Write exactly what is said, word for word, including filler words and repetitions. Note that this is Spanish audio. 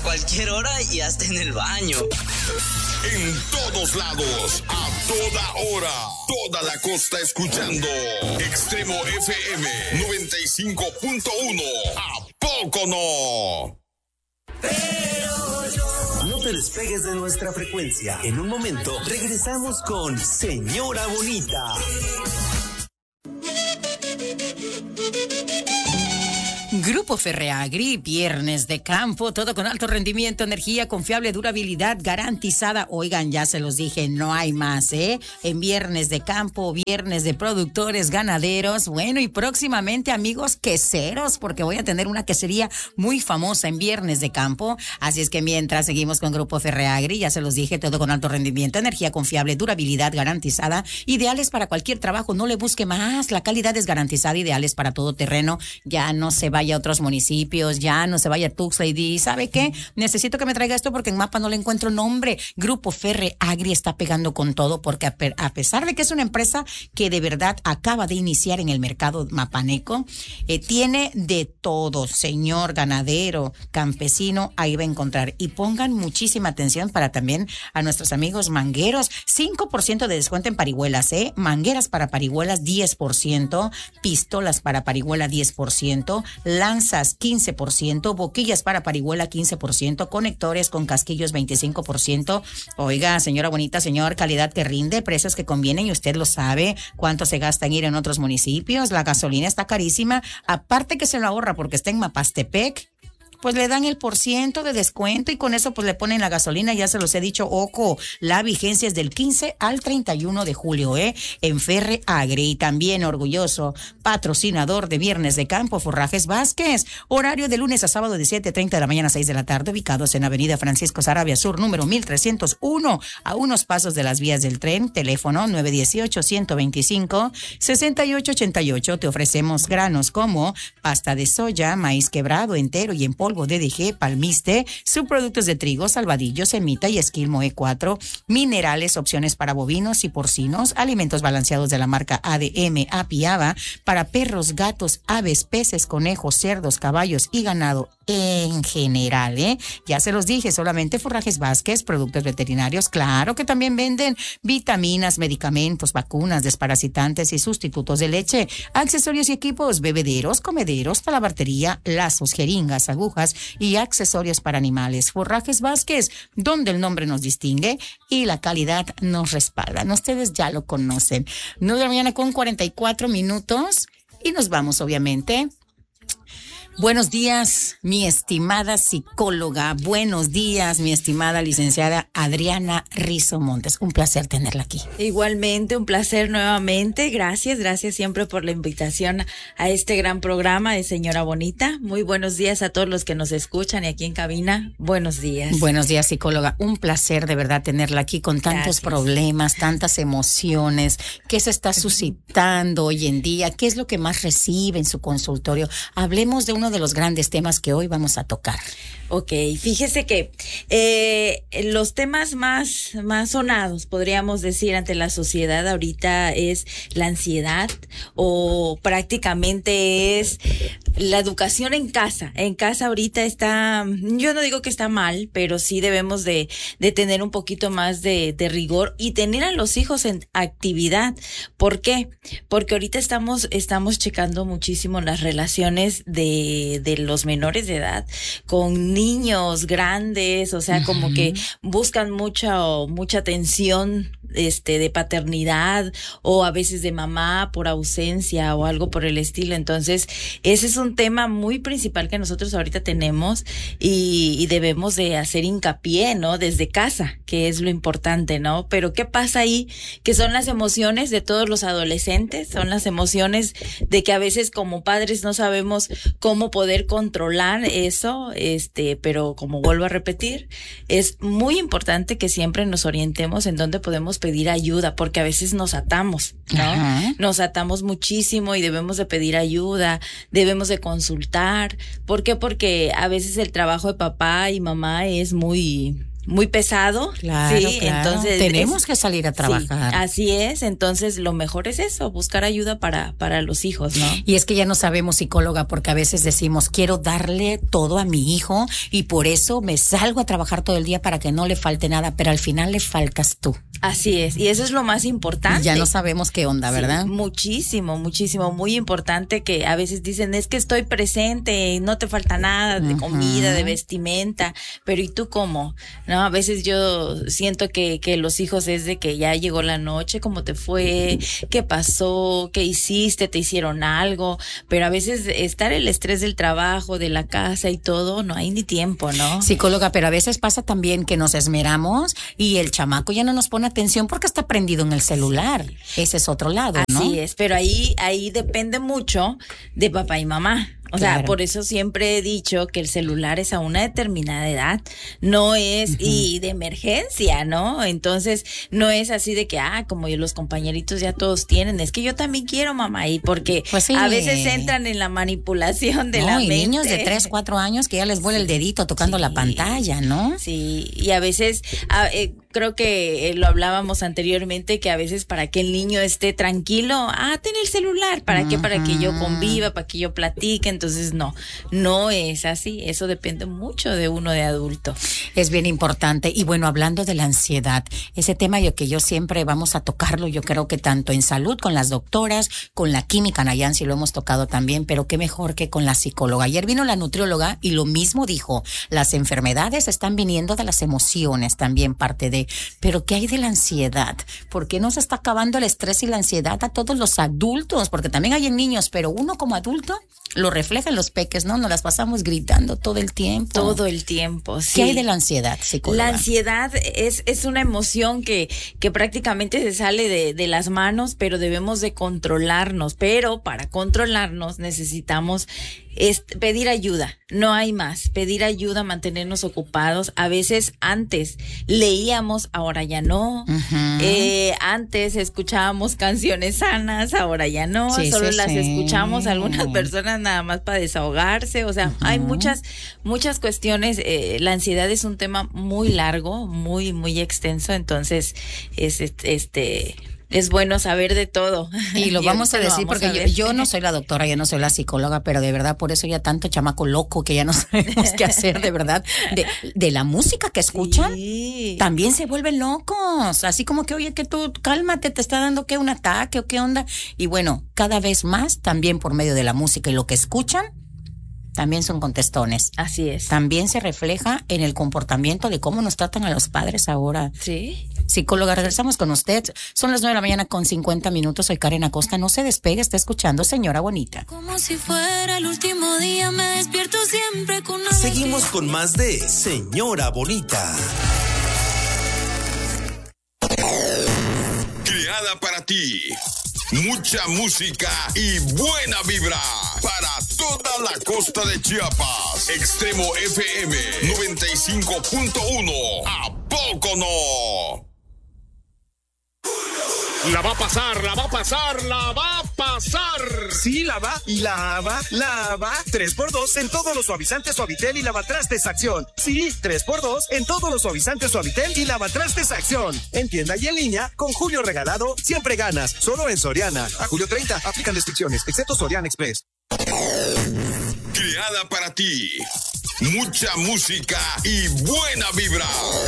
cualquier hora y hasta en el baño. En todos lados, a toda hora, toda la costa escuchando Extremo F M noventa y cinco punto uno. ¿A poco no? Pero yo... No te despegues de nuestra frecuencia. En un momento regresamos con Señora Bonita. Grupo Ferreagri, viernes de campo, todo con alto rendimiento, energía confiable, durabilidad garantizada. Oigan, ya se los dije, no hay más, ¿eh? En viernes de campo, viernes de productores, ganaderos, bueno, y próximamente, amigos, queseros, porque voy a tener una quesería muy famosa en viernes de campo. Así es que mientras seguimos con Grupo Ferreagri, ya se los dije, todo con alto rendimiento, energía confiable, durabilidad garantizada, ideales para cualquier trabajo, no le busque más, la calidad es garantizada, ideales para todo terreno, ya no se vaya a otros municipios, ya no se vaya a Tuxtla y di, ¿sabe qué? Necesito que me traiga esto porque en Mapa no le encuentro nombre. Grupo Ferreagri está pegando con todo porque a, pe- a pesar de que es una empresa que de verdad acaba de iniciar en el mercado mapaneco, eh, tiene de todo, señor ganadero, campesino, ahí va a encontrar. Y pongan muchísima atención para también a nuestros amigos mangueros, cinco por ciento de descuento en parihuelas, ¿eh? Mangueras para parihuelas diez por ciento, pistolas para parihuela diez por ciento, lanzas quince por ciento, boquillas para parihuela quince por ciento, conectores con casquillos veinticinco por ciento. Oiga, señora bonita, señor, calidad que rinde, precios que convienen y usted lo sabe, cuánto se gasta en ir en otros municipios. La gasolina está carísima, aparte que se lo ahorra porque está en Mapastepec, pues le dan el por ciento de descuento y con eso pues le ponen la gasolina. Ya se los he dicho, ojo, la vigencia es del quince al treinta y uno de julio, ¿eh? En Ferreagri. Y también orgulloso patrocinador de Viernes de Campo, Forrajes Vázquez. Horario de lunes a sábado de siete treinta de la mañana a seis de la tarde, ubicados en Avenida Francisco Sarabia Sur, número mil trescientos uno, a unos pasos de las vías del tren. Teléfono nueve uno ocho, uno dos cinco, seis ocho ocho ocho. Te ofrecemos granos como pasta de soya, maíz quebrado entero y en polvo D D G, palmiste, subproductos de trigo, salvadillo, semita y esquilmo E cuatro, minerales, opciones para bovinos y porcinos, alimentos balanceados de la marca A D M Apiaba, para perros, gatos, aves, peces, conejos, cerdos, caballos y ganado en general, ¿eh? Ya se los dije, solamente Forrajes Vázquez, productos veterinarios, claro que también venden vitaminas, medicamentos, vacunas, desparasitantes y sustitutos de leche, accesorios y equipos, bebederos, comederos, talabartería, lazos, jeringas, agujas y accesorios para animales. Forrajes Vázquez, donde el nombre nos distingue y la calidad nos respalda. Ustedes ya lo conocen. nueve de la mañana con cuarenta y cuatro minutos y nos vamos, obviamente. Buenos días, mi estimada psicóloga. Buenos días, mi estimada licenciada Adriana Rizo Montes. Un placer tenerla aquí. Igualmente, un placer nuevamente. Gracias, gracias siempre por la invitación a este gran programa de Señora Bonita. Muy buenos días a todos los que nos escuchan y aquí en cabina. Buenos días. Buenos días, psicóloga. Un placer de verdad tenerla aquí con tantos gracias. Problemas, tantas emociones. ¿Qué se está suscitando hoy en día? ¿Qué es lo que más recibe en su consultorio? Hablemos de uno de los grandes temas que hoy vamos a tocar. Ok, fíjese que eh, los temas más, más sonados, podríamos decir, ante la sociedad ahorita es la ansiedad o prácticamente es la educación en casa. En casa ahorita está, yo no digo que está mal, pero sí debemos de, de tener un poquito más de, de rigor y tener a los hijos en actividad. ¿Por qué? Porque ahorita estamos, estamos checando muchísimo las relaciones de, de los menores de edad con niños grandes, o sea, uh-huh. como que buscan mucha, mucha atención este de paternidad o a veces de mamá por ausencia o algo por el estilo. Entonces, ese es un tema muy principal que nosotros ahorita tenemos y, y debemos de hacer hincapié, ¿no? Desde casa, que es lo importante, ¿no? Pero ¿qué pasa ahí? Que son las emociones de todos los adolescentes, son las emociones de que a veces como padres no sabemos cómo poder controlar eso, este, pero como vuelvo a repetir, es muy importante que siempre nos orientemos en dónde podemos pedir ayuda, porque a veces nos atamos, ¿no? Ajá. Nos atamos muchísimo y debemos de pedir ayuda, debemos de consultar. ¿Por qué? Porque a veces el trabajo de papá y mamá es muy muy pesado. Claro, sí, claro. Entonces tenemos es, que salir a trabajar. Sí, así es, entonces lo mejor es eso, buscar ayuda para, para los hijos, ¿no? Y es que ya no sabemos, psicóloga, porque a veces decimos, quiero darle todo a mi hijo y por eso me salgo a trabajar todo el día para que no le falte nada, pero al final le faltas tú. Así es, y eso es lo más importante. Y ya no sabemos qué onda, ¿verdad? Sí, muchísimo, muchísimo, muy importante que a veces dicen, es que estoy presente, no te falta nada de uh-huh. comida, de vestimenta, pero ¿y tú cómo? No, a veces yo siento que, que los hijos es de que ya llegó la noche, ¿cómo te fue? ¿Qué pasó? ¿Qué hiciste? ¿Te hicieron algo? Pero a veces estar el estrés del trabajo, de la casa y todo, no hay ni tiempo, ¿no? Psicóloga, pero a veces pasa también que nos esmeramos y el chamaco ya no nos pone atención porque está prendido en el celular. Sí. Ese es otro lado, ¿no? Así es, pero ahí, ahí depende mucho de papá y mamá. O claro. sea, por eso siempre he dicho que el celular es a una determinada edad, no es, uh-huh. y de emergencia, ¿no? Entonces, no es así de que, ah, como los compañeritos ya todos tienen, es que yo también quiero, mamá, y porque pues sí. a veces entran en la manipulación de no, la y mente. Niños de tres, cuatro años que ya les vuela sí. el dedito tocando sí. la pantalla, ¿no? Sí, y a veces, a, eh, creo que eh, lo hablábamos anteriormente, que a veces para que el niño esté tranquilo, ah, ten el celular, ¿para uh-huh. qué? Para que yo conviva, para que yo platique. Entonces no, no es así, eso depende mucho de uno de adulto. Es bien importante. Y bueno, hablando de la ansiedad, ese tema yo que yo siempre vamos a tocarlo, yo creo que tanto en salud con las doctoras, con la química, Nayansi lo hemos tocado también, pero qué mejor que con la psicóloga. Ayer vino la nutrióloga y lo mismo dijo, las enfermedades están viniendo de las emociones, también parte de, pero ¿qué hay de la ansiedad? ¿Por qué nos está acabando el estrés y la ansiedad a todos los adultos? Porque también hay en niños, pero uno como adulto lo refleja en los peques, ¿no? Nos las pasamos gritando todo el tiempo. Todo el tiempo, sí. ¿Qué hay de la ansiedad, psicóloga? La ansiedad es, es una emoción que, que prácticamente se sale de, de las manos, pero debemos de controlarnos. Pero para controlarnos necesitamos es pedir ayuda, no hay más, pedir ayuda, mantenernos ocupados. A veces antes leíamos, ahora ya no, uh-huh. eh, antes escuchábamos canciones sanas, ahora ya no, sí, solo sí, las sí. escuchamos algunas personas nada más para desahogarse, o sea, uh-huh. hay muchas, muchas cuestiones. Eh, la ansiedad es un tema muy largo, muy, muy extenso, entonces es este... es bueno saber de todo. Y lo vamos a decir vamos porque a yo, yo no soy la doctora, yo no soy la psicóloga, pero de verdad por eso ya tanto chamaco loco que ya no sabemos qué hacer, de verdad. De, de la música que escuchan, sí. también se vuelven locos. Así como que, oye, que tú cálmate, te está dando ¿qué? Un ataque o qué onda. Y bueno, cada vez más también por medio de la música y lo que escuchan, también son contestones. Así es. También se refleja en el comportamiento de cómo nos tratan a los padres ahora. Sí. Psicóloga, regresamos con usted. Son las nueve de la mañana con cincuenta minutos. Soy Karen Acosta. No se despegue, está escuchando Señora Bonita. Como si fuera el último día, me despierto siempre con una... Seguimos con más de Señora Bonita. Creada para ti. Mucha música y buena vibra para toda la costa de Chiapas. Extremo F M noventa y cinco punto uno. ¿A poco no? La va a pasar, la va a pasar, la va a pasar. Sí, la va, la va, la va. tres por dos en todos los suavizantes Suavitel y lavatrastes Acción. Sí, tres por dos en todos los suavizantes Suavitel y lavatrastes Acción. En tienda y en línea, con Julio Regalado, siempre ganas. Solo en Soriana. A julio treinta, aplican restricciones, excepto Soriana Express. Creada para ti. Mucha música y buena vibra